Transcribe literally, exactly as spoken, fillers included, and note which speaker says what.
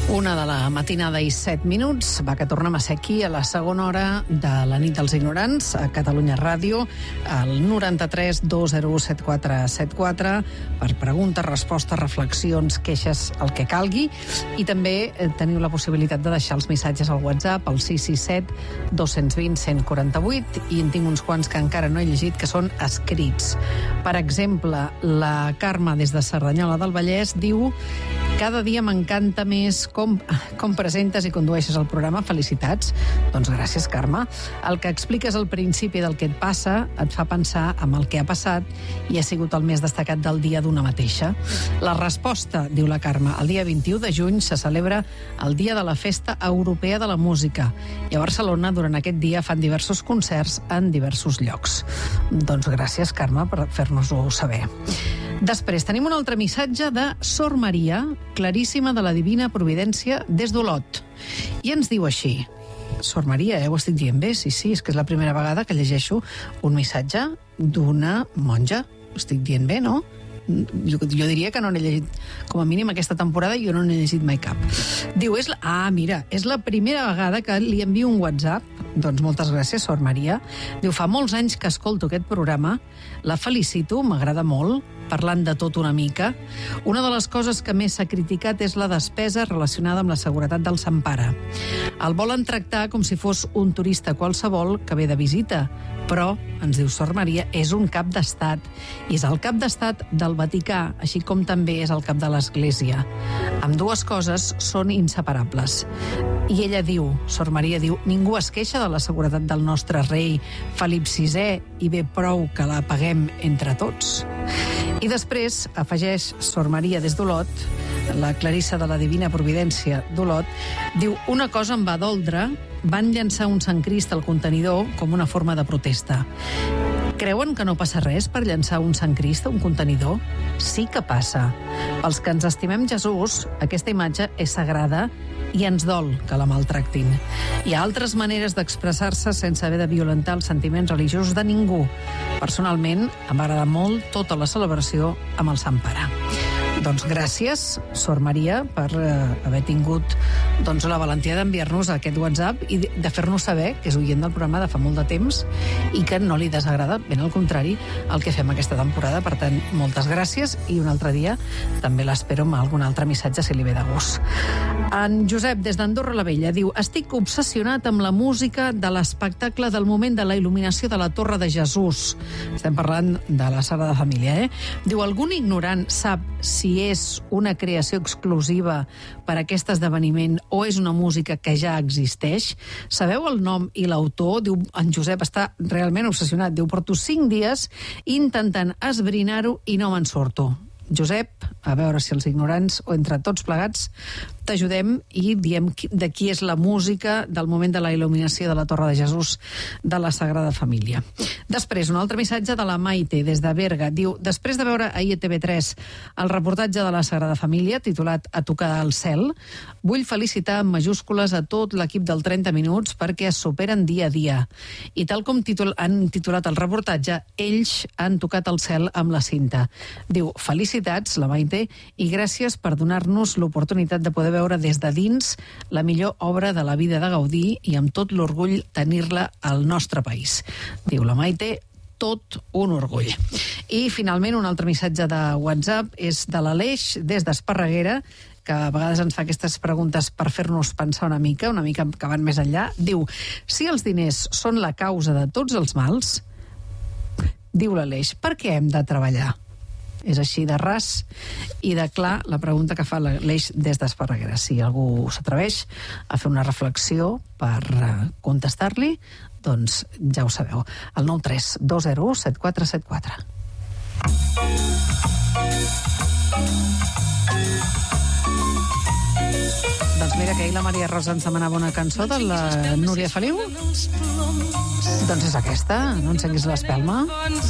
Speaker 1: Una de la matinada i set minuts. Va que tornem a ser aquí a la segona hora de la nit dels ignorants a Catalunya Ràdio, al noranta-tres dos zero u set quatre set quatre, per preguntes, respostes, reflexions, queixes, el que calgui. I també teniu la possibilitat de deixar els missatges al WhatsApp, al sis sis set dos dos zero un un quatre vuit, i en tinc uns quants que encara no he llegit, que són escrits. Per exemple, la Carme, des de Cerdanyola del Vallès, diu: cada dia m'encanta més com, com presentes i condueixes el programa. Felicitats. Doncs gràcies, Carme. El que expliques al principi del que et passa et fa pensar en el que ha passat i ha sigut el més destacat del dia d'una mateixa. La resposta, diu la Carme: el dia vint-i-u de juny se celebra el dia de la Festa Europea de la Música i a Barcelona durant aquest dia fan diversos concerts en diversos llocs. Doncs gràcies, Carme, per fer-nos-ho saber. Després tenim un altre missatge de Sor Maria, claríssima de la Divina Providència, des d'Olot. I ens diu així: Sor Maria, eh, ho estic dient bé? Sí, sí, és que és la primera vegada que llegeixo un missatge d'una monja. Ho estic dient bé, no? Jo, jo diria que no n'he llegit, com a mínim aquesta temporada, jo no n'he llegit mai cap. Diu, és la... ah, mira, és la primera vegada que li envio un WhatsApp. Doncs moltes gràcies, Sor Maria. Diu, fa molts anys que escolto aquest programa, la felicito, m'agrada molt, parlant de tot una mica. Una de les coses que més s'ha criticat és la despesa relacionada amb la seguretat del Sant Pare. El volen tractar com si fos un turista qualsevol que ve de visita, però, ens diu Sor Maria, és un cap d'estat, i és el cap d'estat del Vaticà, així com també és el cap de l'Església. Ambdues coses són inseparables. I ella diu, Sor Maria diu, ningú es queixa de la seguretat del nostre rei Felip sisè i bé prou que la paguem entre tots. I després afegeix Sor Maria des d'Olot, la Clarissa de la Divina Providència d'Olot, diu, una cosa em va doldre, van llançar un Sant Crist al contenidor com una forma de protesta. Creuen que no passa res per llançar un Sant Crist a un contenidor? Sí que passa. Pels que ens estimem Jesús, aquesta imatge és sagrada i ens dol que la maltractin. Hi ha altres maneres d'expressar-se sense haver de violentar els sentiments religiosos de ningú. Personalment, em va agradar molt tota la celebració amb el Sant Pare. Doncs gràcies, Sor Maria, per eh, haver tingut doncs, la valentia d'enviar-nos aquest WhatsApp i de fer-nos saber que és oient del programa de fa molt de temps i que no li desagrada, ben al contrari, el que fem aquesta temporada. Per tant, moltes gràcies, i un altre dia també l'espero amb algun altre missatge, si li ve de gust. En Josep, des d'Andorra la Vella, diu: estic obsessionat amb la música de l'espectacle del moment de la il·luminació de la Torre de Jesús. Estem parlant de la Sagrada Família, eh? Diu, algun ignorant sap si és una creació exclusiva per a aquest esdeveniment o és una música que ja existeix? Sabeu el nom i l'autor? Diu, en Josep està realment obsessionat. Diu, porto cinc dies intentant esbrinar-ho i no me'n surto. Josep, a veure si els ignorants o entre tots plegats t'ajudem i diem de qui és la música del moment de la il·luminació de la Torre de Jesús de la Sagrada Família. Després, un altre missatge de la Maite, des de Berga. Diu, després de veure ahir a T V tres el reportatge de la Sagrada Família, titulat A tocar al cel, vull felicitar en majúscules a tot l'equip del trenta minuts perquè es superen dia a dia. I tal com titul han titulat el reportatge, ells han tocat el cel amb la cinta. Diu, felicitats, la Maite, i gràcies per donar-nos l'oportunitat de poder veure des de dins la millor obra de la vida de Gaudí i amb tot l'orgull tenir-la al nostre país. Diu la Maite, tot un orgull. I finalment un altre missatge de WhatsApp és de l'Aleix, des d'Esparreguera, que a vegades ens fa aquestes preguntes per fer-nos pensar una mica, una mica que van més enllà. Diu, si els diners són la causa de tots els mals, diu l'Aleix, per què hem de treballar? És així de ras i de clar la pregunta que fa l'Aleix des d'Esparreguera. Si algú s'atreveix a fer una reflexió per contestar-li, doncs ja ho sabeu. El nou tres dos zero u set quatre set quatre. Doncs mira que ahir la Maria Rosa ens demanava una cançó de la Núria Feliu. Doncs és aquesta, no encenguis l'espelma.